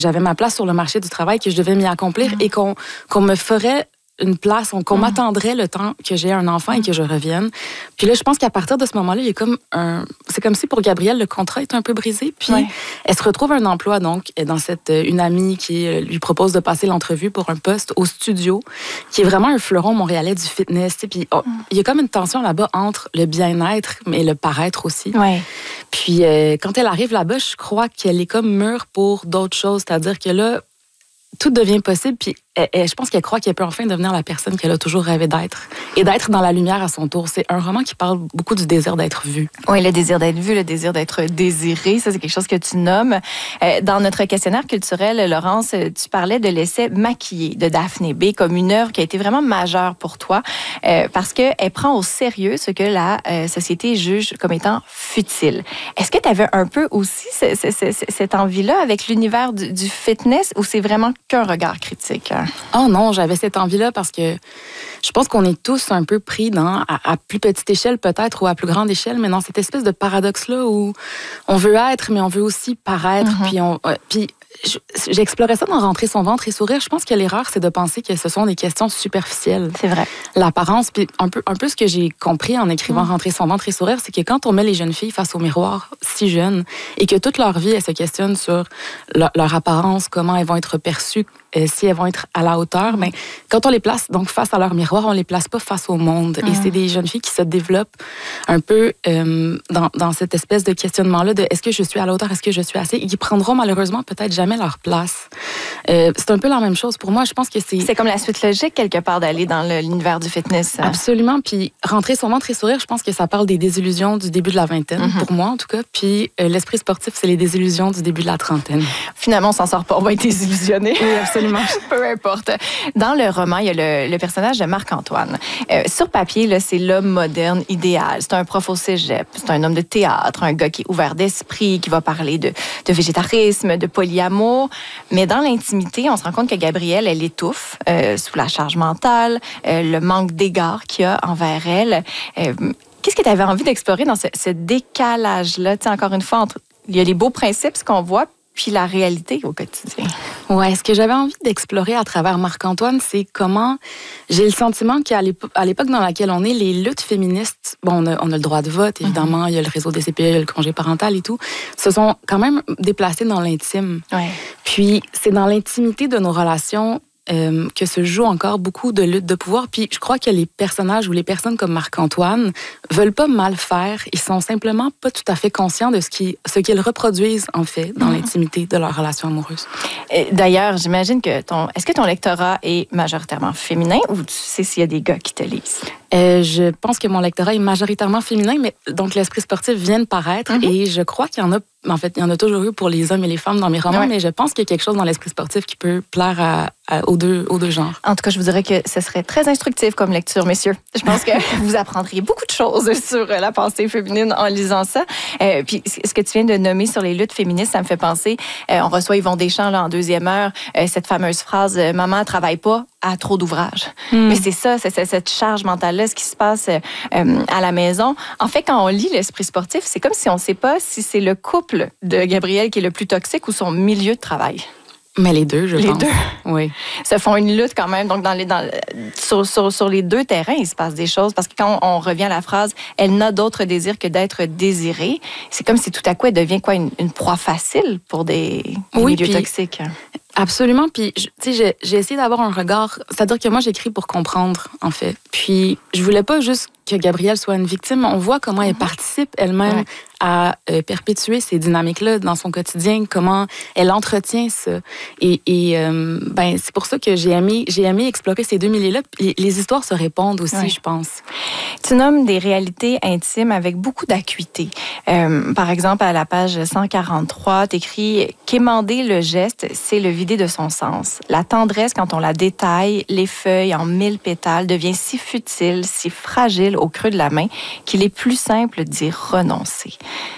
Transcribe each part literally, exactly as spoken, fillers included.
j'avais ma place sur le marché du travail, que je devais m'y accomplir mmh. et qu'on, qu'on me ferait une place, qu'on mmh. m'attendrait le temps que j'ai un enfant mmh. et que je revienne. Puis là, je pense qu'à partir de ce moment-là, il y a comme un... C'est comme si pour Gabrielle, le contrat est un peu brisé. Puis ouais. elle se retrouve un emploi, donc, dans cette... Une amie qui lui propose de passer l'entrevue pour un poste au studio, qui est vraiment un fleuron montréalais du fitness. Puis oh, mmh. il y a comme une tension là-bas entre le bien-être, mais le paraître aussi. Ouais. Puis euh, quand elle arrive là-bas, je crois qu'elle est comme mûre pour d'autres choses. C'est-à-dire que là, tout devient possible, puis elle, elle, je pense qu'elle croit qu'elle peut enfin devenir la personne qu'elle a toujours rêvé d'être et d'être dans la lumière à son tour. C'est un roman qui parle beaucoup du désir d'être vu. Oui, le désir d'être vu, le désir d'être désiré, ça c'est quelque chose que tu nommes. Dans notre questionnaire culturel, Laurence, tu parlais de l'essai Maquillée de Daphné B comme une œuvre qui a été vraiment majeure pour toi euh, parce qu'elle prend au sérieux ce que la euh, société juge comme étant futile. Est-ce que tu avais un peu aussi ce, ce, ce, cette envie-là avec l'univers du, du fitness ou c'est vraiment qu'un regard critique? Oh non, j'avais cette envie-là parce que je pense qu'on est tous un peu pris dans, à, à plus petite échelle peut-être ou à plus grande échelle, mais dans cette espèce de paradoxe-là où on veut être, mais on veut aussi paraître. Mm-hmm. Puis, on, euh, puis j'explorais ça dans Rentrer son ventre et sourire. Je pense que l'erreur, c'est de penser que ce sont des questions superficielles. C'est vrai. L'apparence, puis un peu, un peu ce que j'ai compris en écrivant mm. Rentrer son ventre et sourire, c'est que quand on met les jeunes filles face au miroir si jeunes et que toute leur vie, elles se questionnent sur leur, leur apparence, comment elles vont être perçues, euh, si elles vont être à la hauteur, mais quand on les place donc face à leur miroir, on les place pas face au monde. Mm. Et c'est des jeunes filles qui se développent un peu euh, dans, dans cette espèce de questionnement-là de est-ce que je suis à la hauteur, est-ce que je suis assez, et qui prendront malheureusement peut-être jamais leur place. Euh, c'est un peu la même chose pour moi. Je pense que c'est... C'est comme la suite logique, quelque part, d'aller dans le, l'univers du fitness. Absolument. Puis Rentrer son ventre et sourire, je pense que ça parle des désillusions du début de la vingtaine, mm-hmm. pour moi en tout cas. Puis euh, l'esprit sportif, c'est les désillusions du début de la trentaine. Finalement, on s'en sort pas, on va être désillusionné. Oui, absolument. Peu importe. Dans le roman, il y a le, le personnage de Marc-Antoine. Euh, sur papier, là, c'est l'homme moderne idéal. C'est un prof au cégep, c'est un homme de théâtre, un gars qui est ouvert d'esprit, qui va parler de, de végétarisme, de polyamour. Mais dans l'intimité, on se rend compte que Gabrielle, elle étouffe euh, sous la charge mentale, euh, le manque d'égard qu'il y a envers elle. Euh, qu'est-ce que tu avais envie d'explorer dans ce, ce décalage-là? Tu sais, encore une fois, entre, il y a les beaux principes, ce qu'on voit, puis la réalité au quotidien. Ouais, ce que j'avais envie d'explorer à travers Marc-Antoine, c'est comment j'ai le sentiment qu'à l'époque, à l'époque dans laquelle on est, les luttes féministes, bon, on a, on a le droit de vote, évidemment, mm-hmm. il y a le réseau des C P E, il y a le congé parental et tout, se sont quand même déplacés dans l'intime. Ouais. Puis c'est dans l'intimité de nos relations Euh, que se joue encore beaucoup de luttes de pouvoir. Puis je crois que les personnages ou les personnes comme Marc-Antoine veulent pas mal faire. Ils sont simplement pas tout à fait conscients de ce qu'ils, ce qu'ils reproduisent, en fait, dans mmh. l'intimité de leur relation amoureuse. Et d'ailleurs, j'imagine que ton... Est-ce que ton lectorat est majoritairement féminin ou tu sais s'il y a des gars qui te lisent? Euh, je pense que mon lectorat est majoritairement féminin, mais donc l'esprit sportif vient de paraître mmh. et je crois qu'il y en a, en fait, il y en a toujours eu pour les hommes et les femmes dans mes romans, ouais. mais je pense qu'il y a quelque chose dans l'esprit sportif qui peut plaire à, à, aux, deux, aux deux genres. En tout cas, je vous dirais que ce serait très instructif comme lecture, messieurs. Je pense que vous apprendriez beaucoup de choses sur la pensée féminine en lisant ça. Euh, puis ce que tu viens de nommer sur les luttes féministes, ça me fait penser, euh, on reçoit Yvon Deschamps là, en deuxième heure, euh, cette fameuse phrase euh, « Maman ne travaille pas, a trop d'ouvrages mm. ». Mais c'est ça, c'est, c'est cette charge mentale-là, ce qui se passe euh, à la maison. En fait, quand on lit l'esprit sportif, c'est comme si on ne sait pas si c'est le couple de Gabrielle qui est le plus toxique ou son milieu de travail. Mais les deux, je les pense. Les deux. Oui. Se font une lutte quand même. Donc, dans les, dans, sur, sur, sur les deux terrains, il se passe des choses. Parce que quand on, on revient à la phrase « Elle n'a d'autre désir que d'être désirée », c'est comme si tout à coup, elle devient quoi, une, une proie facile pour des, des oui, milieux puis, toxiques. Absolument. Puis, tu sais, j'ai, j'ai essayé d'avoir un regard... C'est-à-dire que moi, j'écris pour comprendre, en fait. Puis, je voulais pas juste que Gabrielle soit une victime. On voit comment elle participe elle-même ouais. à euh, perpétuer ces dynamiques-là dans son quotidien, comment elle entretient ça. Et, et euh, ben, c'est pour ça que j'ai aimé, j'ai aimé explorer ces deux milieux-là. Les, les histoires se répondent aussi, ouais. je pense. Tu nommes des réalités intimes avec beaucoup d'acuité. Euh, par exemple, à la page cent quarante-trois, tu écris « Qu'émander le geste, c'est le vider de son sens. La tendresse, quand on la détaille, les feuilles en mille pétales, devient si futile, si fragile au creux de la main qu'il est plus simple d'y renoncer. »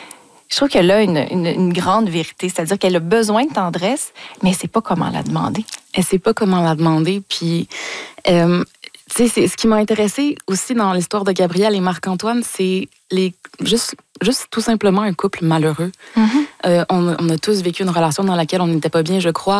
Je trouve qu'elle a une, une, une grande vérité, c'est-à-dire qu'elle a besoin de tendresse, mais elle ne sait pas comment la demander. Elle ne sait pas comment la demander, puis... Euh, tu sais, c'est, ce qui m'a intéressée aussi dans l'histoire de Gabrielle et Marc-Antoine, c'est les, juste, juste tout simplement un couple malheureux. Mm-hmm. Euh, on, on a tous vécu une relation dans laquelle on n'était pas bien, je crois.